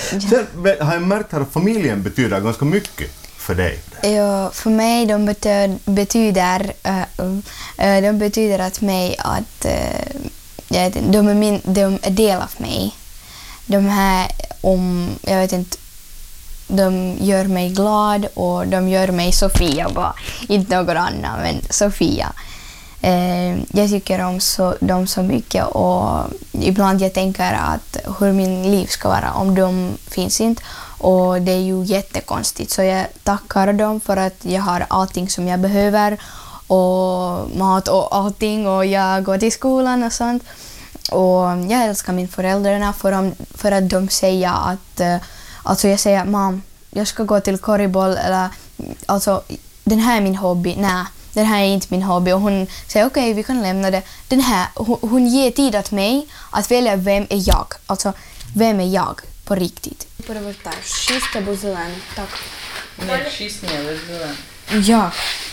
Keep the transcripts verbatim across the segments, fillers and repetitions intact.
Sen har jag märkt att familjen betyder ganska mycket för dig. Ja, för mig de betyder, betyder, uh, uh, de betyder att mig att uh, jag vet inte, de är min, de är del av mig. De här om jag vet inte, de gör mig glad och de gör mig Sofia bara, inte någon annan men Sofia. Uh, jag tycker om så, dem så mycket och ibland jag tänker att hur min liv ska vara om de finns inte. Och det är ju jättekonstigt så jag tackar dem för att jag har allting som jag behöver och mat och allting och jag går till skolan och sånt. Och jag älskar mina föräldrar för, dem, för att de säger att alltså jag säger mam, jag ska gå till korriboll eller alltså den här är min hobby. Nej, den här är inte min hobby och hon säger okej, okay, vi kan lämna det. Den här hon, hon ger tid åt mig att välja vem är jag. Alltså vem är jag på riktigt. Провертаешь шесть або зелений. Так. Нет, шесть не, вы зеленый. Як?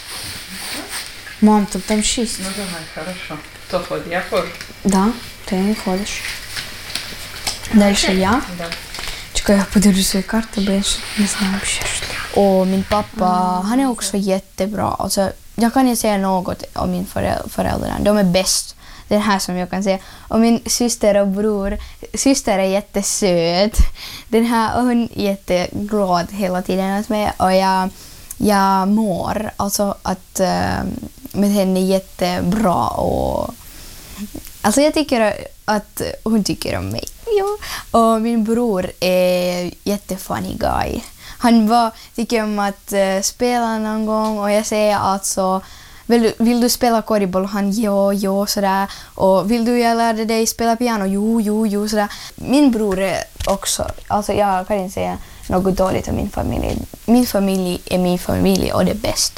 Мам, тут там шесть. Ну давай, хорошо. Кто ходит? Я хожу. Да, ти не ходиш. Дальше я. Да. Чекай, jag подивлюсь свої карти, бо jag не знаю вообще что. Och min pappa, mm. han är också jättebra. Alltså, jag kan ju säga något om min föräldrar. De är bäst. Det här som jag kan säga. Och min syster och bror. Syster är jättesöt. Den här, och hon är jätteglad hela tiden åt mig. Och jag, jag mår. Alltså att äh, med henne är jättebra. Och, alltså jag tycker att hon tycker om mig. Ja. Och min bror är jättefunny guy. Han var, tycker om att äh, spela någon gång. Och jag säger alltså... Vill du, vill du spela korriboll? Han, jo, jo, sådär. Och vill du jag lärde dig spela piano? Jo, jo, jo, sådär. Min bror är också, alltså jag kan inte säga något dåligt om min familj. Min familj är min familj och det är bäst.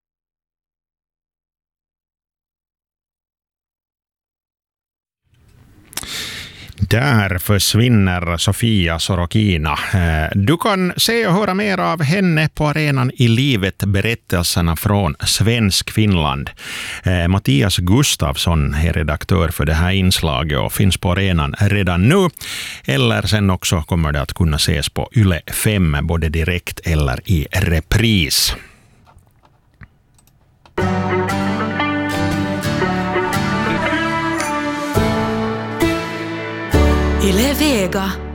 Där försvinner Sofia Sorokina. Du kan se och höra mer av henne på arenan i livet, berättelserna från Svensk Finland. Mattias Gustafsson är redaktör för det här inslaget och finns på arenan redan nu. Eller sen också kommer det att kunna ses på Yle fem både direkt eller i repris. Yle Vega.